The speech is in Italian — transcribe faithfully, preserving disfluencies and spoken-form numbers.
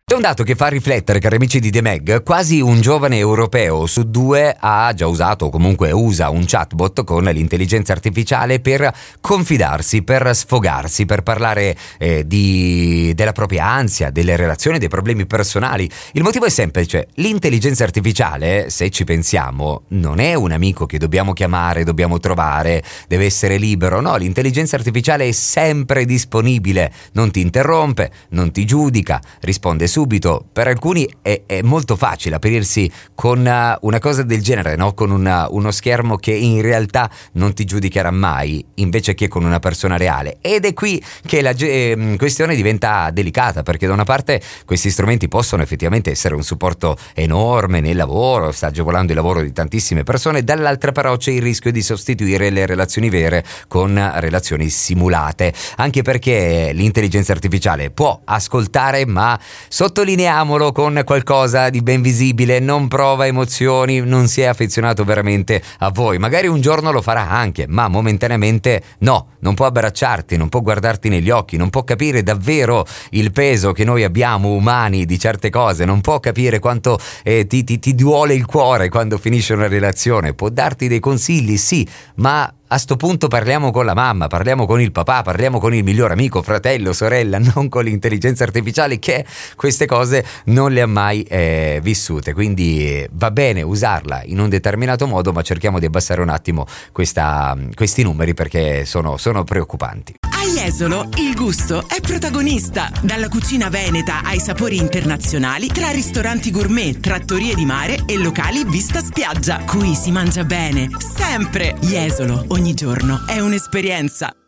C'è un dato che fa riflettere, cari amici di The Mag: quasi un giovane europeo su due ha già usato o comunque usa un chatbot con l'intelligenza artificiale per confidarsi, per sfogarsi, per parlare eh, di, della propria ansia, delle relazioni, dei problemi personali. Il motivo è semplice: l'intelligenza artificiale, se ci pensiamo, non è un amico che dobbiamo chiamare, dobbiamo trovare, deve essere libero. No, l'intelligenza artificiale è sempre disponibile, non ti interrompe, non ti giudica, risponde subito. Per alcuni è, è molto facile aprirsi con uh, una cosa del genere, no? Con una, uno schermo che in realtà non ti giudicherà mai, invece che con una persona reale. Ed è qui che la eh, questione diventa delicata, perché da una parte questi strumenti possono effettivamente essere un supporto enorme nel lavoro, sta agevolando il lavoro di tantissime persone, dall'altra però c'è il rischio di sostituire le relazioni vere con relazioni simulate, anche perché l'intelligenza artificiale può ascoltare, ma sottolineiamolo con qualcosa di ben visibile: non prova emozioni, non si è affezionato veramente a voi. Magari un giorno lo farà anche, ma momentaneamente no, non può abbracciarti, non può guardarti negli occhi, non può capire davvero il peso che noi abbiamo umani di certe cose, non può capire quanto eh, ti, ti, ti duole il cuore quando finisce una relazione. Può darti dei consigli, sì, ma a sto punto parliamo con la mamma, parliamo con il papà, parliamo con il miglior amico, fratello, sorella, non con l'intelligenza artificiale che queste cose non le ha mai eh, vissute. Quindi va bene usarla in un determinato modo, ma cerchiamo di abbassare un attimo questa, questi numeri, perché sono, sono preoccupanti. A Jesolo il gusto è protagonista. Dalla cucina veneta ai sapori internazionali, tra ristoranti gourmet, trattorie di mare e locali vista spiaggia. Qui si mangia bene, sempre. Jesolo, ogni giorno è un'esperienza.